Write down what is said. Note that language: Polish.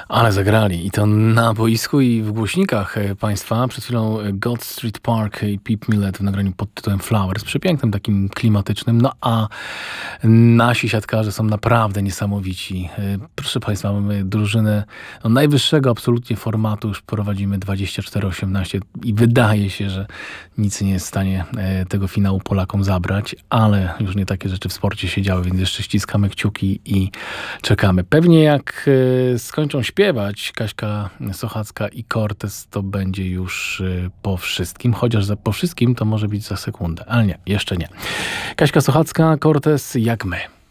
Ale zagrali i to na boisku i w głośnikach państwa. Przed chwilą God Street Park i Pip Millet w nagraniu pod tytułem Flowers. Przepięknym, takim klimatycznym. No a nasi siatkarze są naprawdę niesamowici. Proszę państwa, mamy drużynę najwyższego absolutnie formatu. Już prowadzimy 24-18 i wydaje się, że nic nie jest w stanie tego finału Polakom zabrać, ale już nie takie rzeczy w sporcie się działy, więc jeszcze ściskamy kciuki i czekamy. Pewnie jak skończą śpiewać Kaśka Sochacka i Cortez, to będzie już po wszystkim, chociaż po wszystkim to może być za sekundę, ale nie, jeszcze nie. Kaśka Sochacka, Cortez, jak my.